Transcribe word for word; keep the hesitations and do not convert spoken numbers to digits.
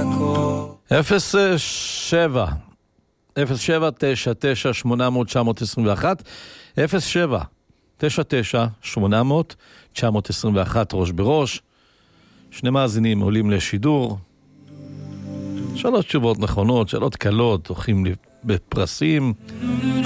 אפס שבע אפס שבע תשע תשע שמונה אפס אפס תשע עשרים ואחת אפס שבע תשע תשע שמונה אפס אפס תשע עשרים ואחת ראש בראש. שני מאזינים עולים לשידור, שלוש תשובות נכונות, שאלות קלות, זוכים בפרסים.